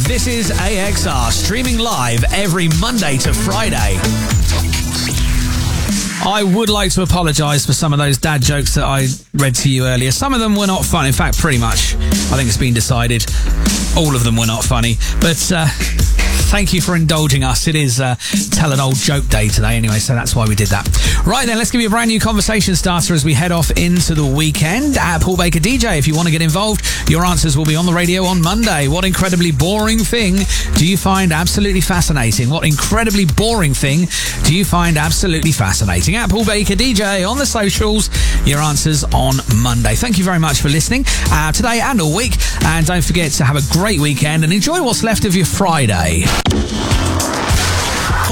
This is AXR, streaming live every Monday to Friday. I would like to apologise for some of those dad jokes that I read to you earlier. Some of them were not fun. In fact, pretty much, I think it's been decided, all of them were not funny. But thank you for indulging us. It is Tell an Old Joke Day today anyway, so that's why we did that. Right then, let's give you a brand new conversation starter as we head off into the weekend. At Paul Baker DJ, if you want to get involved, your answers will be on the radio on Monday. What incredibly boring thing do you find absolutely fascinating? What incredibly boring thing do you find absolutely fascinating? At Paul Baker DJ on the socials, your answers on Monday. Thank you very much for listening today and all week. And don't forget to have a great weekend and enjoy what's left of your Friday.